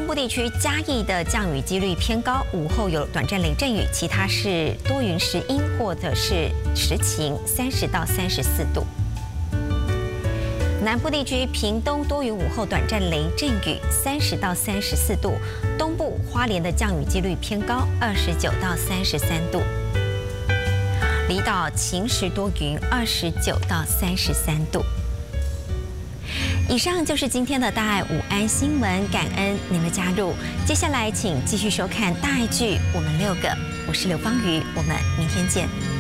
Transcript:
部地区嘉义的降雨几率偏高，午后有短暂雷阵雨，其他是多云时阴或者是时晴，30到34度。南部地区屏东多云，午后短暂雷阵雨，30到34度。东部花莲的降雨几率偏高，29到33度。离岛晴时多云，29到33度。以上就是今天的大爱午安新闻，感恩您的加入。接下来请继续收看大爱剧《我们6个》，我是刘芳瑜，我们明天见。